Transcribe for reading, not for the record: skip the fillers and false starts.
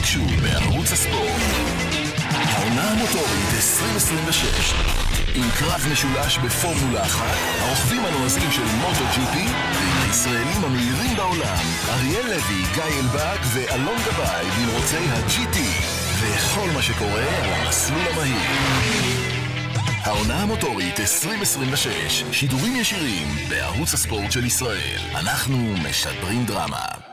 תיפגשו בערוץ הספורט. העונה המוטורית 2026 עם קרב משולש בפורמולה 1, הרוכבים הנועזים של מוטו GP ועם הישראלים המהירים בעולם אריאל לוי, גיא אלבק ואלון גבאי במרוצי ה-GT וכל מה שקורה על המסלול המהיר. העונה המוטורית 2026, שידורים ישירים בערוץ הספורט של ישראל. אנחנו משדרים דרמה.